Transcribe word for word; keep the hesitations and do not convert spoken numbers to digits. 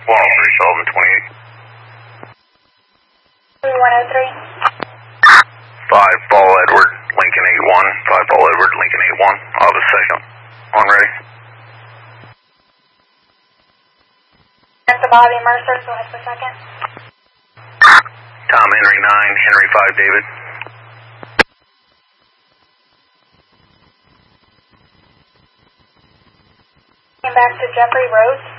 one oh three, Sullivan, twenty-eight. one oh three. five, Paul Edward, Lincoln eight one. five, Paul Edward, Lincoln eight one. I'll have a second. On ready. Delta Bobby Mercer, go ahead for second. Tom Henry nine, Henry five, David. Came back to Jeffrey Rose.